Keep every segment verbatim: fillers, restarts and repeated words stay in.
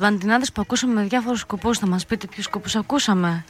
μαντινάδες που ακούσαμε με διάφορους σκοπούς, θα μας πείτε ποιους σκοπούς ακούσαμε?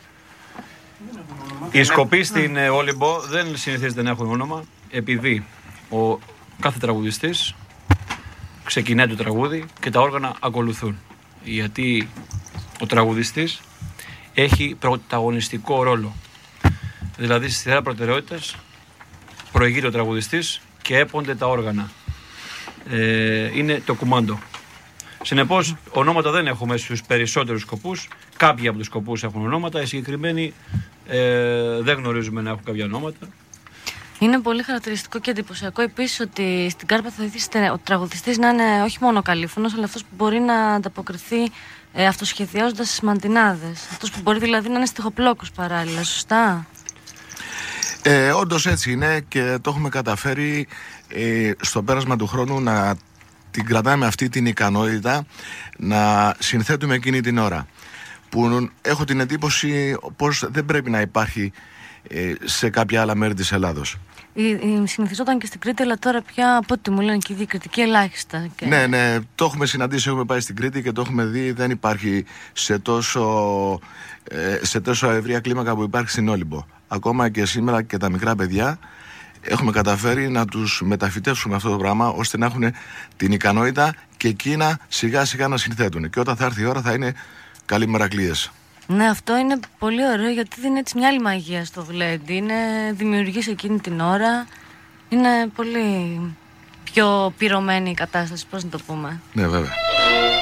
Οι σκοποί στην Όλυμπο δεν συνηθίζεται να έχουν όνομα, επειδή ο κάθε τραγουδιστής ξεκινάει το τραγούδι και τα όργανα ακολουθούν. Γιατί ο τραγουδιστής έχει πρωταγωνιστικό ρόλο. Δηλαδή στη σειρά προτεραιότητας προηγείται ο τραγουδιστής και έπονται τα όργανα. Ε, είναι το κουμάντο. Συνεπώς, ονόματα δεν έχουμε στους περισσότερους σκοπούς. Κάποιοι από τους σκοπούς έχουν ονόματα, οι συγκεκριμένοι ε, δεν γνωρίζουμε να έχουν κάποια ονόματα. Είναι πολύ χαρακτηριστικό και εντυπωσιακό επίσης ότι στην Κάρπα θα ήθελε ο τραγουδιστής να είναι όχι μόνο καλήφωνος, αλλά αυτός που μπορεί να ανταποκριθεί ε, αυτοσχεδιάζοντας τις μαντινάδες. Αυτός που μπορεί δηλαδή να είναι στιχοπλόκος παράλληλα, σωστά? Ε, όντως έτσι είναι και το έχουμε καταφέρει ε, στο πέρασμα του χρόνου να την κρατάμε αυτή την ικανότητα να συνθέτουμε εκείνη την ώρα, που έχω την εντύπωση πως δεν πρέπει να υπάρχει ε, σε κάποια άλλα μέρη της Ελλάδος. Συνηθιζόταν και στην Κρήτη, αλλά τώρα πια από ό,τι μου λένε και οι διακριτικοί ελάχιστα. Και... Ναι, ναι, το έχουμε συναντήσει, έχουμε πάει στην Κρήτη και το έχουμε δει, δεν υπάρχει σε τόσο, ε, σε τόσο ευρεία κλίμακα που υπάρχει στην Όλυμπο. Ακόμα και σήμερα και τα μικρά παιδιά έχουμε καταφέρει να τους μεταφυτεύσουμε αυτό το πράγμα, ώστε να έχουν την ικανότητα και εκείνα σιγά σιγά να συνθέτουν. Και όταν θα έρθει η ώρα θα είναι καλοί μερακλείες. Ναι, αυτό είναι πολύ ωραίο, γιατί δίνει έτσι μια άλλη μαγεία στο γλέντι. Είναι δημιουργής εκείνη την ώρα. Είναι πολύ πιο πυρωμένη η κατάσταση, πώς να το πούμε. Ναι, βέβαια.